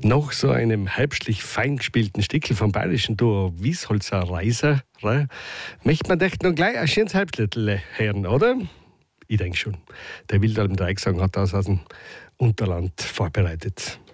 Nach so einem herbstlich fein gespielten Stickel vom bayerischen Duo Wiesholzer Reiser möchte man echt noch gleich ein schönes Halbschlittel hören, oder? Ich denke schon. Der Wildalm Dreigesang hat das aus dem Unterland vorbereitet.